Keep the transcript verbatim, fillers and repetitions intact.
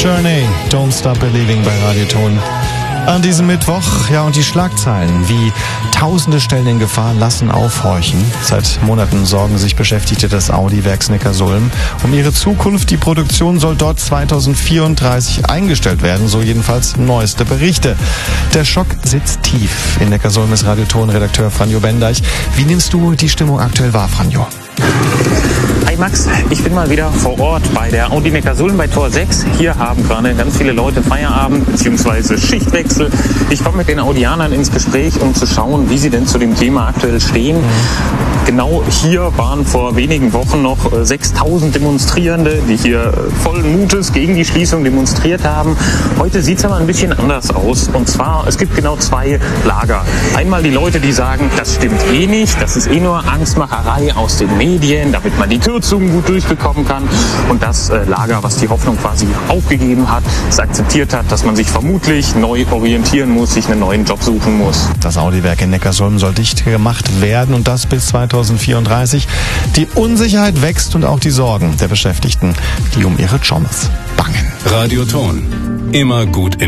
Journey, Don't Stop Believing bei Radioton. An diesem Mittwoch, ja, und die Schlagzeilen wie Tausende stellen in Gefahr lassen aufhorchen. Seit Monaten sorgen sich Beschäftigte des Audi-Werks Neckarsulm um ihre Zukunft. Die Produktion soll dort zweitausendvierunddreißig eingestellt werden, so jedenfalls neueste Berichte. Der Schock sitzt tief. In Neckarsulm ist Radioton-Redakteur Franjo Bendeich. Wie nimmst du die Stimmung aktuell wahr, Franjo? Hi Max, ich bin mal wieder vor Ort bei der Audi Neckarsulm bei Tor sechs. Hier haben gerade ganz viele Leute Feierabend bzw. Schichtwechsel. Ich komme mit den Audianern ins Gespräch, um zu schauen, wie sie denn zu dem Thema aktuell stehen. Mhm. Genau hier waren vor wenigen Wochen noch sechstausend Demonstrierende, die hier vollen Mutes gegen die Schließung demonstriert haben. Heute sieht es aber ein bisschen anders aus. Und zwar, es gibt genau zwei Lager. Einmal die Leute, die sagen, das stimmt eh nicht, das ist eh nur Angstmacherei aus den Medien, damit man die Kürzungen gut durchbekommen kann. Und das äh, Lager, was die Hoffnung quasi aufgegeben hat, es akzeptiert hat, dass man sich vermutlich neu orientieren muss, sich einen neuen Job suchen muss. Das Audi-Werk in Neckarsulm soll dicht gemacht werden und das bis zweitausendvierunddreißig. Die Unsicherheit wächst und auch die Sorgen der Beschäftigten, die um ihre Jobs bangen. Radioton. Immer gut